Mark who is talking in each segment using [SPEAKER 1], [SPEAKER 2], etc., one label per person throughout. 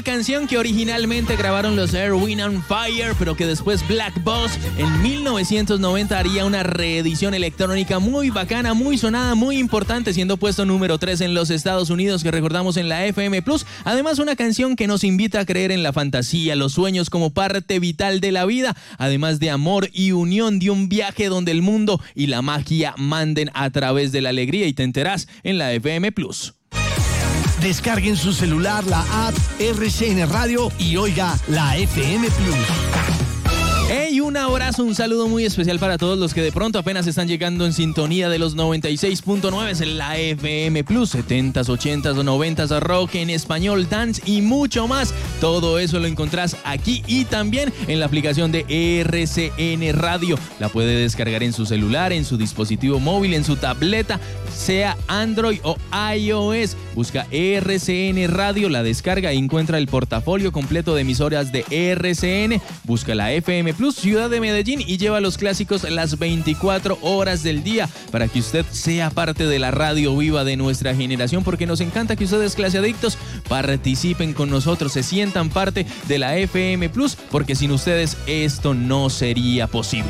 [SPEAKER 1] canción que originalmente grabaron los Earth, Wind and Fire, pero que después Black Boss en 1990 haría una reedición electrónica muy bacana, muy sonada, muy importante, siendo puesto número 3 en los Estados Unidos, que recordamos en la FM Plus. Además, una canción que nos invita a creer en la fantasía, los sueños como parte vital de la vida, además de amor y unión, de un viaje donde el mundo y la magia manden a través de la alegría, y te enterás en la FM Plus.
[SPEAKER 2] Descarguen su celular la app RCN Radio y oiga la FM Plus.
[SPEAKER 1] Hey, un abrazo, un saludo muy especial para todos los que de pronto apenas están llegando en sintonía de los 96.9 en la FM Plus, 70s, 80s o 90s, rock en español, dance y mucho más. Todo eso lo encontrás aquí y también en la aplicación de RCN Radio. La puede descargar en su celular, en su dispositivo móvil, en su tableta, sea Android o iOS. Busca RCN Radio, la descarga y encuentra el portafolio completo de emisoras de RCN. Busca la FM Plus Ciudad de Medellín y lleva los clásicos las 24 horas del día para que usted sea parte de la radio viva de nuestra generación, porque nos encanta que ustedes, clase adictos, participen con nosotros, se sientan parte de la FM Plus, porque sin ustedes esto no sería posible.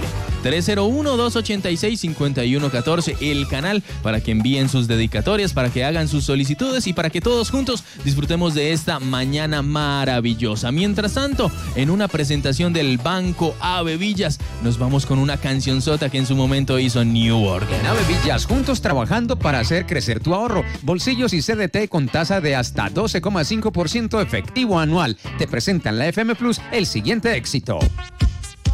[SPEAKER 1] 301-286-5114, el canal para que envíen sus dedicatorias, para que hagan sus solicitudes y para que todos juntos disfrutemos de esta mañana maravillosa. Mientras tanto, en una presentación del Banco Ave Villas, nos vamos con una cancionzota que en su momento hizo New Order.
[SPEAKER 3] En Ave Villas, juntos trabajando para hacer crecer tu ahorro. Bolsillos y CDT con tasa de hasta 12,5% efectivo anual. Te presentan la FM Plus el siguiente éxito.